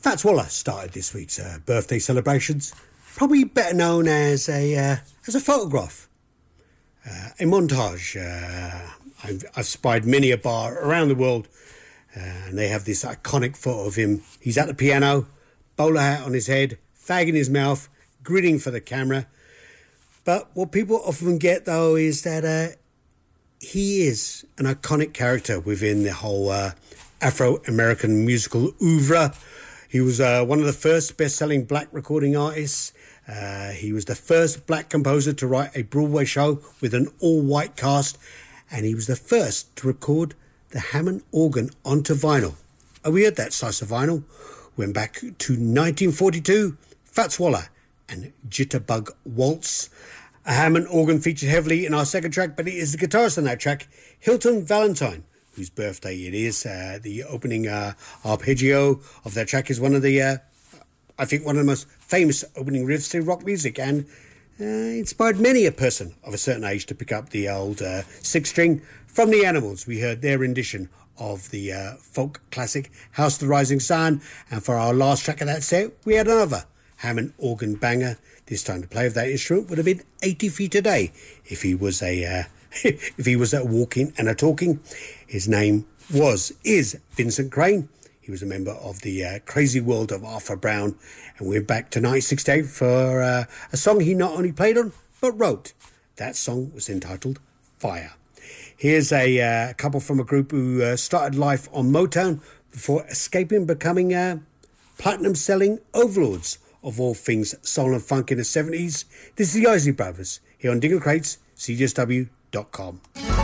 Fats Waller started this week's birthday celebrations, probably better known as a photograph, a montage. I've spied many a bar around the world, and they have this iconic photo of him. He's at the piano, bowler hat on his head, fag in his mouth, grinning for the camera. But what people often get, though, is that he is an iconic character within the whole Afro-American musical oeuvre. He was one of the first best-selling black recording artists. He was the first black composer to write a Broadway show with an all-white cast, and he was the first to record the Hammond organ onto vinyl. And we heard that slice of vinyl. Went back to 1942, Fats Waller and Jitterbug Waltz. A Hammond organ featured heavily in our second track, but it is the guitarist on that track, Hilton Valentine, whose birthday it is. The opening arpeggio of that track is one of the, I think, one of the most famous opening riffs in rock music, and inspired many a person of a certain age to pick up the old six-string from the Animals. We heard their rendition of the folk classic House of the Rising Sun, and for our last track of that set, we had another Hammond organ banger. This time the player of that instrument would have been 80 feet a day if he was a walking and a talking. His name is Vincent Crane. He was a member of the Crazy World of Arthur Brown, and we're back to 1968 for a song he not only played on but wrote. That song was entitled Fire. Here's a couple from a group who started life on Motown before escaping and becoming platinum-selling overlords of all things soul and funk in the 70s. This is the Isley Brothers here on Digger Crates, CJSW.com.